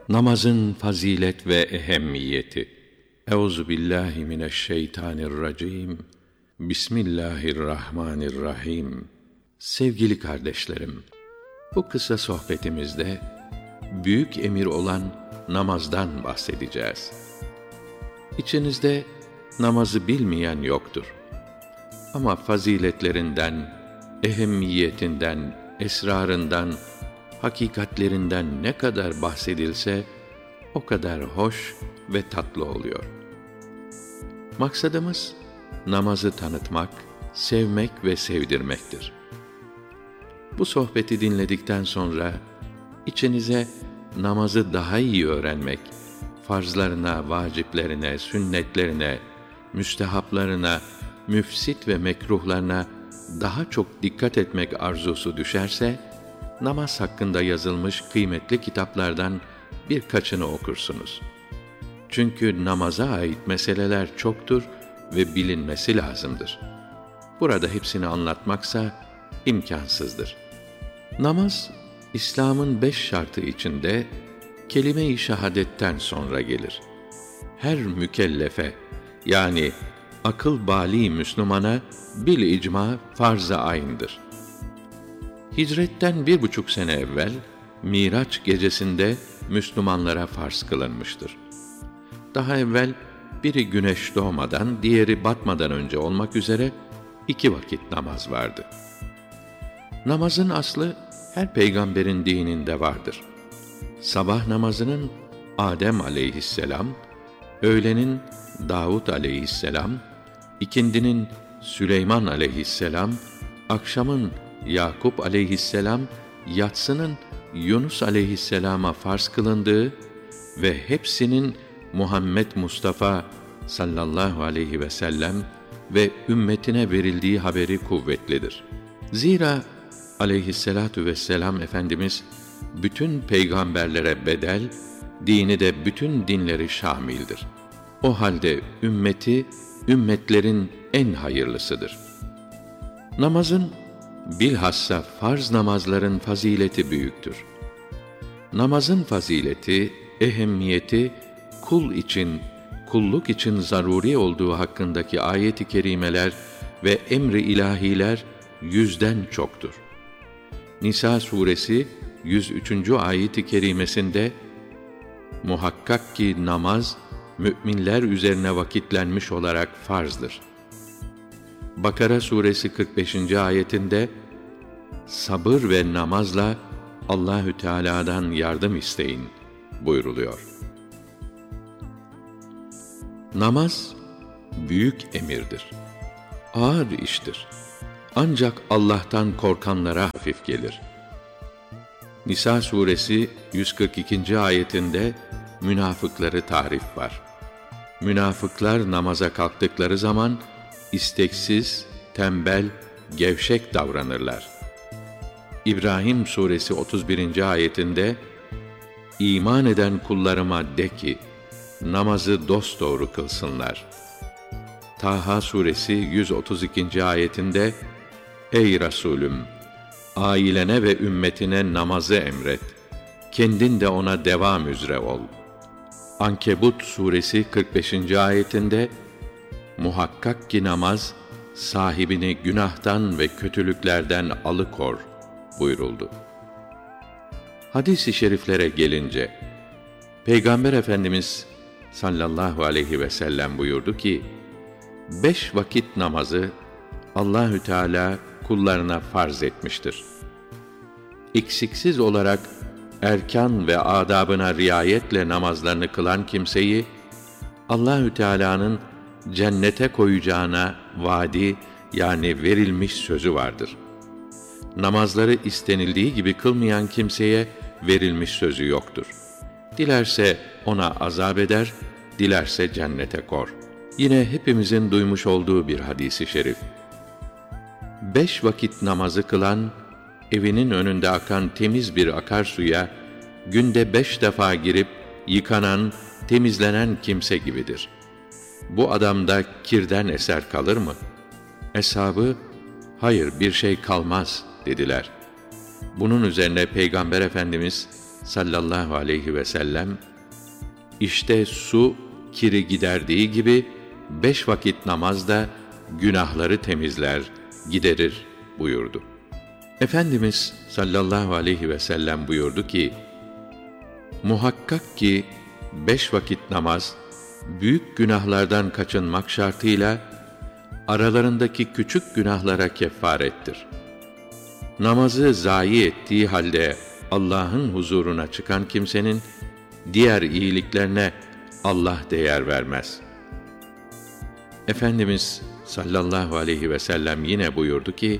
Namazın fazilet ve ehemmiyeti. Euzubillahimineşşeytanirracim. Bismillahirrahmanirrahim. Sevgili kardeşlerim, bu kısa sohbetimizde büyük emir olan namazdan bahsedeceğiz. İçinizde namazı bilmeyen yoktur. Ama faziletlerinden, ehemmiyetinden, esrarından, hakikatlerinden ne kadar bahsedilse o kadar hoş ve tatlı oluyor. Maksadımız namazı tanıtmak, sevmek ve sevdirmektir. Bu sohbeti dinledikten sonra içinize namazı daha iyi öğrenmek, farzlarına, vaciplerine, sünnetlerine, müstehaplarına, müfsit ve mekruhlarına daha çok dikkat etmek arzusu düşerse, namaz hakkında yazılmış kıymetli kitaplardan birkaçını okursunuz. Çünkü namaza ait meseleler çoktur ve bilinmesi lazımdır. Burada hepsini anlatmaksa imkansızdır. Namaz, İslam'ın 5 şartı içinde kelime-i şehadetten sonra gelir. Her mükellefe, yani akıl bâli Müslümana bil icma farz-ı ayn'dır. Hicretten 1,5 sene evvel, Miraç gecesinde Müslümanlara farz kılınmıştır. Daha evvel, biri güneş doğmadan, diğeri batmadan önce olmak üzere 2 vakit namaz vardı. Namazın aslı, her peygamberin dininde vardır. Sabah namazının Adem aleyhisselam, öğlenin Davud aleyhisselam, ikindinin Süleyman aleyhisselam, akşamın Yakup aleyhisselam, yatsının Yunus aleyhisselama farz kılındığı ve hepsinin Muhammed Mustafa sallallahu aleyhi ve sellem ve ümmetine verildiği haberi kuvvetlidir. Zira aleyhisselatu vesselam Efendimiz bütün peygamberlere bedel, dini de bütün dinleri şamildir. O halde ümmeti ümmetlerin en hayırlısıdır. Namazın, bilhassa farz namazların fazileti büyüktür. Namazın fazileti, ehemmiyeti, kul için, kulluk için zaruri olduğu hakkındaki ayet-i kerimeler ve emri ilahiler 100'den çoktur. Nisa suresi 103. ayet-i kerimesinde, muhakkak ki namaz, mü'minler üzerine vakitlenmiş olarak farzdır. Bakara suresi 45. ayetinde, sabır ve namazla Allahü Teala'dan yardım isteyin buyruluyor. Namaz büyük emirdir. Ağır iştir. Ancak Allah'tan korkanlara hafif gelir. Nisa suresi 142. ayetinde münafıkları tarif var. Münafıklar namaza kalktıkları zaman isteksiz, tembel, gevşek davranırlar. İbrahim suresi 31. ayetinde iman eden kullarıma de ki namazı dosdoğru kılsınlar. Taha suresi 132. ayetinde ey Resulüm, ailene ve ümmetine namazı emret, kendin de ona devam üzere ol. Ankebut suresi 45. ayetinde muhakkak ki namaz sahibini günahtan ve kötülüklerden alıkor buyuruldu. Hadis-i şeriflere gelince, Peygamber Efendimiz sallallahu aleyhi ve sellem buyurdu ki, 5 vakit namazı Allahü Teala kullarına farz etmiştir. Eksiksiz olarak erkan ve adabına riayetle namazlarını kılan kimseyi Allahü Teala'nın cennete koyacağına vaadi, yani verilmiş sözü vardır. Namazları istenildiği gibi kılmayan kimseye verilmiş sözü yoktur. Dilerse ona azap eder, dilerse cennete kor. Yine hepimizin duymuş olduğu bir hadis-i şerif. 5 vakit namazı kılan, evinin önünde akan temiz bir akarsuya günde 5 defa girip yıkanan, temizlenen kimse gibidir. Bu adamda kirden eser kalır mı? Eshabı, hayır bir şey kalmaz dediler. Bunun üzerine Peygamber Efendimiz sallallahu aleyhi ve sellem, işte su kiri giderdiği gibi 5 vakit namaz da günahları temizler, giderir buyurdu. Efendimiz sallallahu aleyhi ve sellem buyurdu ki, muhakkak ki 5 vakit namaz, büyük günahlardan kaçınmak şartıyla, aralarındaki küçük günahlara kefarettir. Namazı zayi ettiği halde Allah'ın huzuruna çıkan kimsenin, diğer iyiliklerine Allah değer vermez. Efendimiz sallallahu aleyhi ve sellem yine buyurdu ki,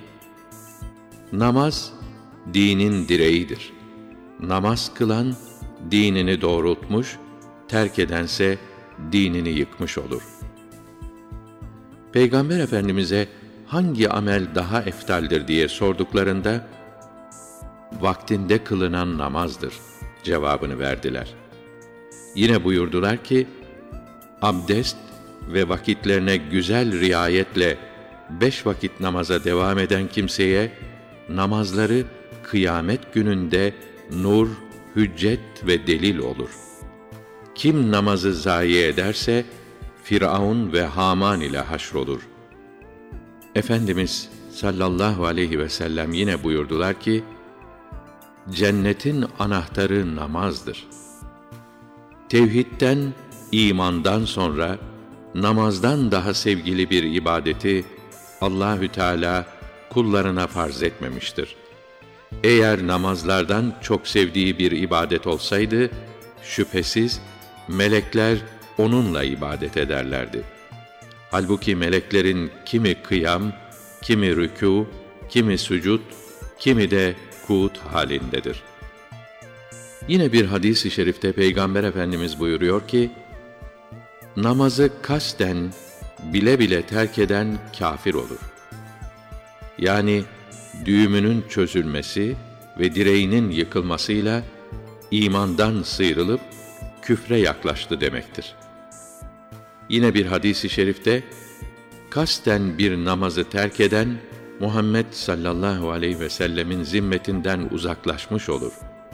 namaz, dinin direğidir. Namaz kılan, dinini doğrultmuş, terk edense, dinini yıkmış olur. Peygamber Efendimiz'e hangi amel daha eftaldir diye sorduklarında, vaktinde kılınan namazdır cevabını verdiler. Yine buyurdular ki, abdest ve vakitlerine güzel riayetle 5 vakit namaza devam eden kimseye, namazları kıyamet gününde nur, hüccet ve delil olur. Kim namazı zayi ederse, Firavun ve Haman ile haşrolur. Efendimiz sallallahu aleyhi ve sellem yine buyurdular ki, cennetin anahtarı namazdır. Tevhidden, imandan sonra, namazdan daha sevgili bir ibadeti Allahü Teala kullarına farz etmemiştir. Eğer namazlardan çok sevdiği bir ibadet olsaydı, şüphesiz melekler onunla ibadet ederlerdi. Halbuki meleklerin kimi kıyam, kimi rükû, kimi sucud, kimi de kuut halindedir. Yine bir hadis-i şerifte Peygamber Efendimiz buyuruyor ki, namazı kasten, bile bile terk eden kâfir olur. Yani düğümünün çözülmesi ve direğinin yıkılmasıyla imandan sıyrılıp küfre yaklaştı demektir. Yine bir hadis-i şerifte, kasten bir namazı terk eden, Muhammed sallallahu aleyhi ve sellemin zimmetinden uzaklaşmış olur.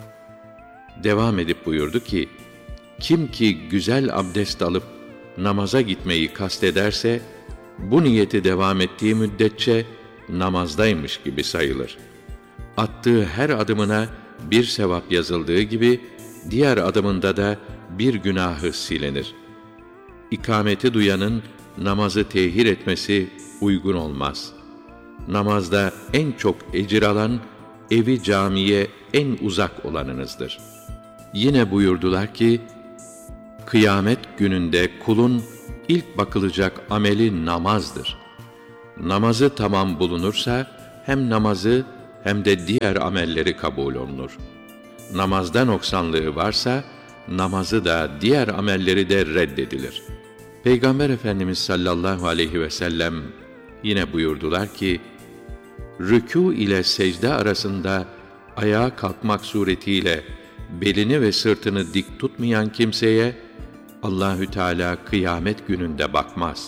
Devam edip buyurdu ki, kim ki güzel abdest alıp namaza gitmeyi kastederse, bu niyeti devam ettiği müddetçe namazdaymış gibi sayılır. Attığı her adımına bir sevap yazıldığı gibi, diğer adımında da bir günahı silinir. İkameti duyanın namazı tehir etmesi uygun olmaz. Namazda en çok ecir alan, evi camiye en uzak olanınızdır. Yine buyurdular ki, kıyamet gününde kulun ilk bakılacak ameli namazdır. Namazı tamam bulunursa, hem namazı hem de diğer amelleri kabul olunur. Namazda noksanlığı varsa, namazı da diğer amelleri de reddedilir. Peygamber Efendimiz sallallahu aleyhi ve sellem yine buyurdular ki, rükû ile secde arasında ayağa kalkmak suretiyle belini ve sırtını dik tutmayan kimseye Allahü Teala kıyamet gününde bakmaz.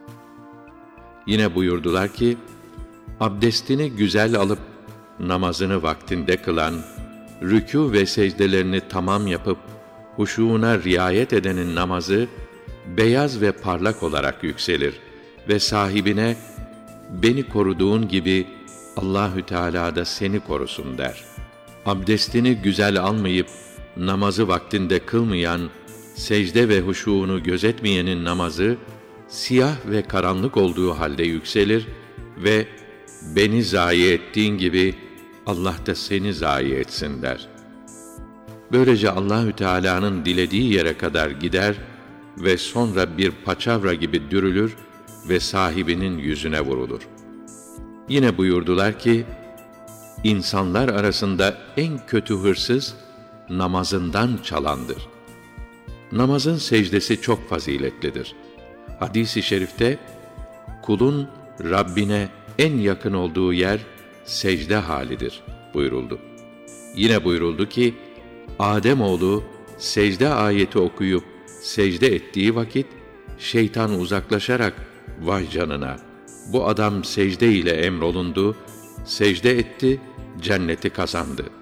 Yine buyurdular ki, abdestini güzel alıp namazını vaktinde kılan, rükû ve secdelerini tamam yapıp huşuğuna riayet edenin namazı beyaz ve parlak olarak yükselir ve sahibine, beni koruduğun gibi Allahü Teala da seni korusun der. Abdestini güzel almayıp namazı vaktinde kılmayan, secde ve huşuğunu gözetmeyenin namazı siyah ve karanlık olduğu halde yükselir ve beni zayi ettiğin gibi Allah da seni zayi etsin der. Böylece Allahü Teala'nın dilediği yere kadar gider ve sonra bir paçavra gibi dürülür ve sahibinin yüzüne vurulur. Yine buyurdular ki, insanlar arasında en kötü hırsız, namazından çalandır. Namazın secdesi çok faziletlidir. Hadis-i şerifte, kulun Rabbine en yakın olduğu yer, secde halidir buyuruldu. Yine buyuruldu ki, Ademoğlu secde ayeti okuyup secde ettiği vakit, şeytan uzaklaşarak, vay canına, bu adam secde ile emrolundu, secde etti, cenneti kazandı.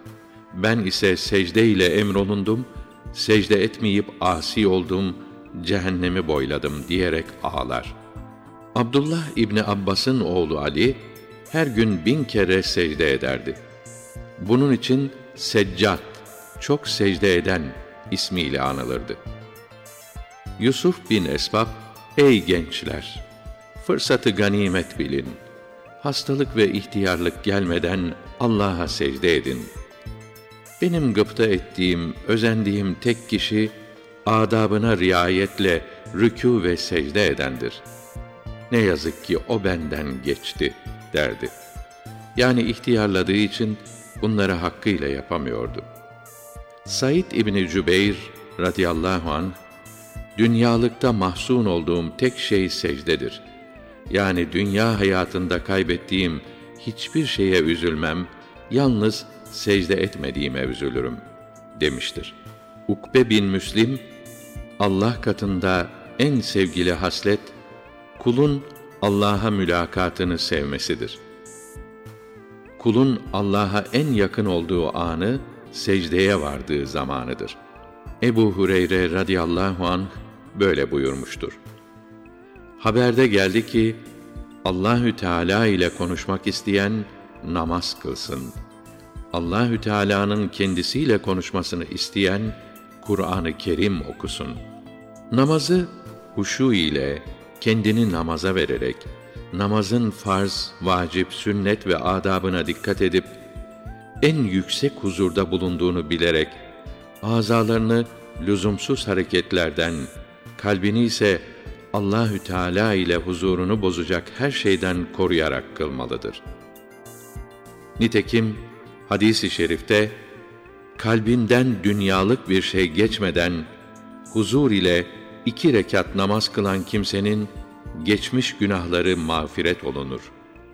ben ise secde ile emrolundum, secde etmeyip asi oldum, cehennemi boyladım diyerek ağlar. Abdullah İbni Abbas'ın oğlu Ali, her gün 1000 kere secde ederdi. Bunun için Seccat, çok secde eden ismiyle anılırdı. Yusuf bin Esbab, ey gençler! Fırsatı ganimet bilin. Hastalık ve ihtiyarlık gelmeden Allah'a secde edin. Benim gıpta ettiğim, özendiğim tek kişi, adabına riayetle rükû ve secde edendir. Ne yazık ki o benden geçti, derdi. Yani ihtiyarladığı için bunları hakkıyla yapamıyordu. Said İbni Cübeyr radıyallahu anh, dünyalıkta mahzun olduğum tek şey secdedir. Yani dünya hayatında kaybettiğim hiçbir şeye üzülmem, yalnız secde etmediğime üzülürüm, demiştir. Ukbe bin Müslim, Allah katında en sevgili haslet, kulun Allah'a mülakatını sevmesidir. Kulun Allah'a en yakın olduğu anı, secdeye vardığı zamanıdır. Ebu Hureyre radıyallahu anh böyle buyurmuştur. Haberde geldi ki, Allahü Teala ile konuşmak isteyen namaz kılsın. Allahü Teala'nın kendisiyle konuşmasını isteyen Kur'an-ı Kerim okusun. Namazı huşu ile, kendini namaza vererek, namazın farz, vacip, sünnet ve adabına dikkat edip, en yüksek huzurda bulunduğunu bilerek, azalarını lüzumsuz hareketlerden, kalbini ise Allahü Teala ile huzurunu bozacak her şeyden koruyarak kılmalıdır. Nitekim hadis-i şerifte, kalbinden dünyalık bir şey geçmeden, huzur ile 2 rekat namaz kılan kimsenin, geçmiş günahları mağfiret olunur.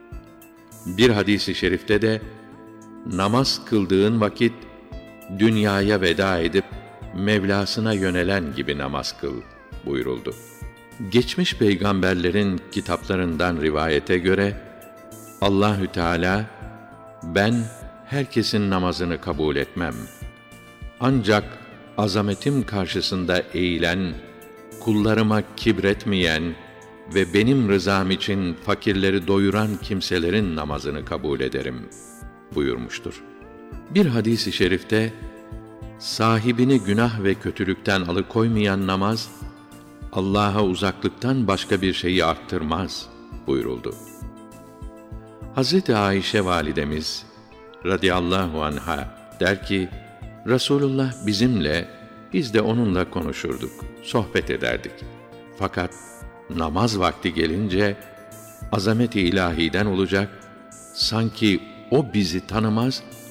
Bir hadis-i şerifte de, namaz kıldığın vakit, dünyaya veda edip, Mevlasına yönelen gibi namaz kıl buyuruldu. Geçmiş peygamberlerin kitaplarından rivayete göre, Allahü Teala, ben herkesin namazını kabul etmem. Ancak azametim karşısında eğilen, kullarıma kibretmeyen ve benim rızam için fakirleri doyuran kimselerin namazını kabul ederim buyurmuştur. Bir hadis-i şerifte, sahibini günah ve kötülükten alıkoymayan namaz, Allah'a uzaklıktan başka bir şeyi arttırmaz buyuruldu. Hazreti Ayşe validemiz radıyallahu anha der ki, Resulullah bizimle, biz de onunla konuşurduk, sohbet ederdik. Fakat namaz vakti gelince, azamet-i ilahiden olacak, sanki o bizi tanımaz,